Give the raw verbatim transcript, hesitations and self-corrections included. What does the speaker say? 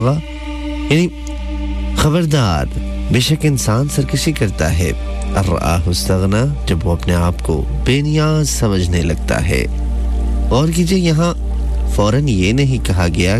यानी खबरदार, बेशक इंसान सरकशी करता है, अर्राहुस्तगना, जब वो अपने आप को बेनियाज समझने लगता है। और कीजिए, यहाँ फौरन ये नहीं कहा गया